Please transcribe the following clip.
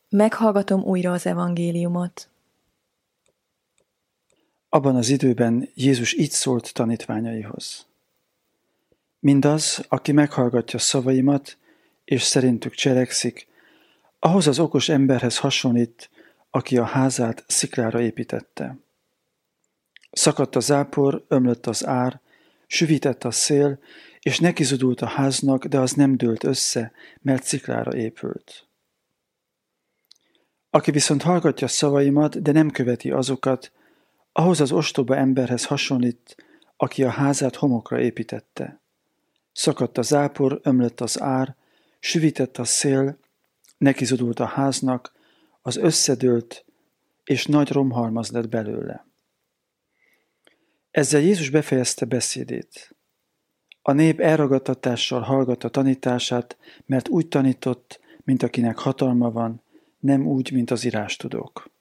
Meghallgatom újra az evangéliumot. Abban az időben Jézus így szólt tanítványaihoz. Mindaz, aki meghallgatja szavaimat, és szerintük cselekszik, ahhoz az okos emberhez hasonlít, aki a házát sziklára építette. Szakadt a zápor, ömlött az ár, süvített a szél, és nekizudult a háznak, de az nem dőlt össze, mert sziklára épült. Aki viszont hallgatja szavaimat, de nem követi azokat, ahhoz az ostoba emberhez hasonlít, aki a házát homokra építette. Szakadt a zápor, ömlött az ár, süvített a szél, nekizudult a háznak, az összedőlt, és nagy romhalmaz lett belőle. Ezzel Jézus befejezte beszédét. A nép elragadtatással hallgatta tanítását, mert úgy tanított, mint akinek hatalma van, nem úgy, mint az írástudók.